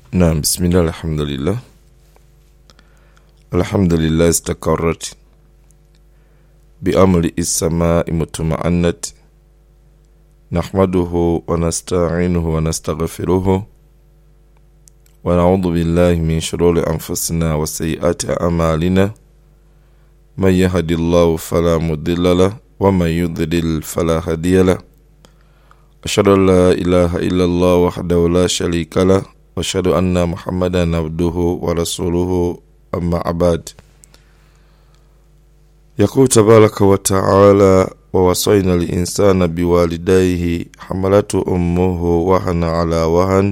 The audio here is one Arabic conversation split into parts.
نعم، بسم الله، الحمد لله. الحمد لله استقرت بأمر السماء مطمئنة، نحمده ونستعينه ونستغفره ونعوذ بالله من شرور أنفسنا وسيئات أعمالنا، من يهد الله فلا مضل له ومن يضلل فلا هادي له. أشهد أن لا إله إلا الله وحده لا شريك له، وأشهد أن محمدا عبده ورسوله، أما بعد. يقول تبارك وتعالى: ووصينا الإنسان بوالديه حملته أمه وهنا على وهن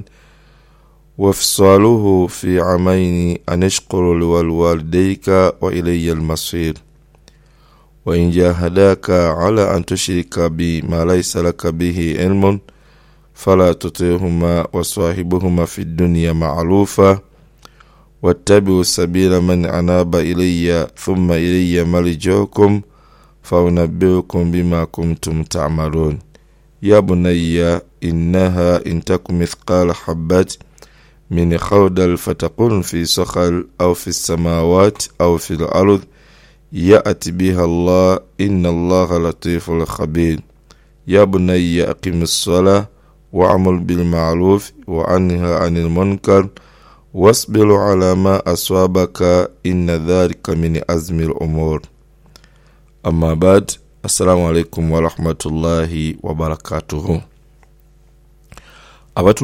وفصاله في عامين أن اشكر لي ولوالديك وإلي المصير، وإن جاهداك على أن تشرك بي ما ليس لك به علم فلا تطعهما وصاحبهما في الدنيا معروفا، واتبعوا سبيل من أناب إلي ثم إلي مرجعكم فأنبئكم بما كنتم تعملون. يا بني إنها إن تك مثقال حبة من خردل فتكن في صخر أو في السماوات أو في الأرض يأتي بها الله، إن الله لطيف خبير. يا بني أقم الصلاة وأمر بالمعروف وانهى عن المنكر واصبر على ما أصابك، إن ذلك من عزم الأمور. أما بعد، السلام عليكم ورحمة الله وبركاته.